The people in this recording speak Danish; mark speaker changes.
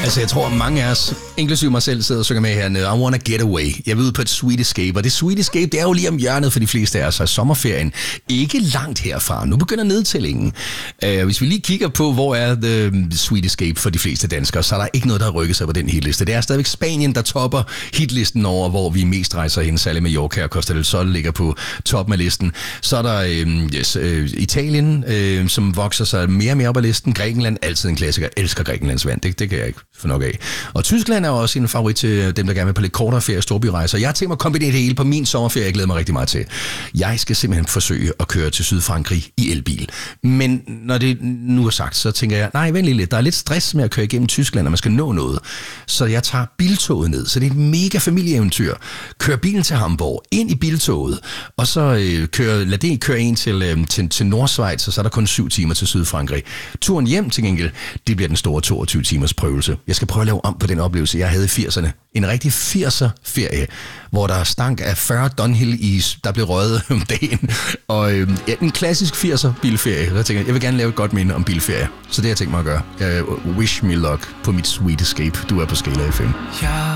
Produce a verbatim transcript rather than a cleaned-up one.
Speaker 1: Altså, jeg tror, mange af os, inklusive mig selv, sidder og synger med hernede. I wanna get away. Jeg vil ud på et Sweet Escape, og det Sweet Escape, det er jo lige om hjørnet for de fleste af os, og sommerferien ikke langt herfra. Nu begynder nedtællingen. Uh, hvis vi lige kigger på, hvor er The Sweet Escape for de fleste danskere, så er der ikke noget, der har rykket sig på den hitliste. Det er stadigvæk Spanien, der topper hitlisten over, hvor vi mest rejser hen. Særligt Mallorca og Costa del Sol ligger på toppen af listen. Så er der øh, yes, øh, Italien, øh, som vokser sig mere og mere op ad listen. Grækenland, altid en klassiker. Jeg elsker Grækenlands vand. Det, det kan jeg ikke få nok af. Og Tyskland er også en favorit til dem, der gerne vil på lidt kortere ferie og storbyrejser. Jeg har tænkt mig at kombinere det hele på min sommerferie. Jeg glæder mig rigtig meget til. Jeg skal simpelthen forsøge at køre til Sydfrankrig i elbil. Men når det nu er sagt, så tænker jeg, nej, vent lige lidt. Der er lidt stress med at køre igennem Tyskland, når man skal nå noget. Så jeg tager biltoget ned. Så det er et mega familieeventyr. Kør bilen til Hamburg, ind i biltoget, og så øh, kører, lad det køre ind til, øh, til, til Nordschweiz, og så er der kun syv timer til Sydfrankrig. Turen hjem til gengæld, det bliver den store toogtyve timers prøvelse. Jeg skal prøve at lave om på den oplevelse, jeg havde i firserne. En rigtig firser-ferie, hvor der stank af fyrre Dunhill-is, der blev røget om dagen. Og øh, ja, en klassisk firser-bilferie. Så jeg tænker, jeg vil gerne lave et godt minde om bilferie. Så det har jeg tænkt mig at gøre. Jeg wish me luck på mit Sweet Escape. Du er på Skala F M. Ja.